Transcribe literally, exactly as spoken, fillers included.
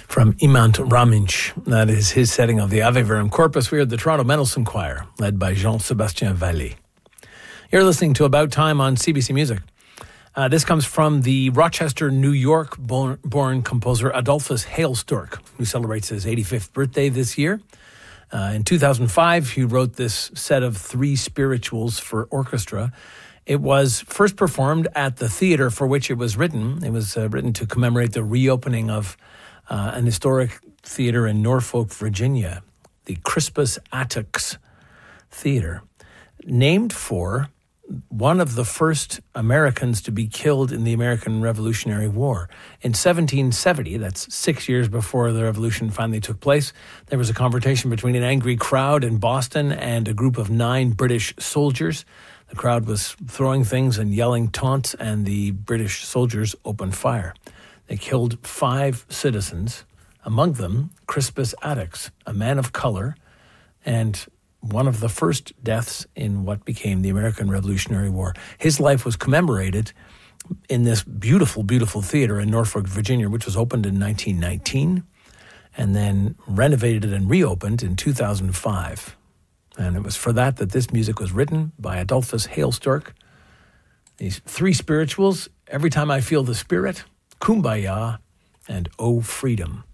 From Imant Raminch. That is his setting of the Ave Verum Corpus. We heard the Toronto Mendelssohn Choir, led by Jean-Sébastien Vallée. You're listening to About Time on C B C Music. Uh, this comes from the Rochester, New York born, born composer Adolphus Hailstork, who celebrates his eighty-fifth birthday this year. Uh, in two thousand five, he wrote this set of three spirituals for orchestra. It was first performed at the theater for which it was written. It was uh, written to commemorate the reopening of uh, an historic theater in Norfolk, Virginia, the Crispus Attucks Theater, named for one of the first Americans to be killed in the American Revolutionary War. In seventeen seventy, that's six years before the revolution finally took place, there was a confrontation between an angry crowd in Boston and a group of nine British soldiers. The crowd was throwing things and yelling taunts, and the British soldiers opened fire. They killed five citizens, among them Crispus Attucks, a man of color, and one of the first deaths in what became the American Revolutionary War. His life was commemorated in this beautiful, beautiful theater in Norfolk, Virginia, which was opened in nineteen nineteen and then renovated and reopened in two thousand five. And it was for that that this music was written by Adolphus Hailstork. These three spirituals, Every Time I Feel the Spirit, Kumbaya, and Oh Freedom.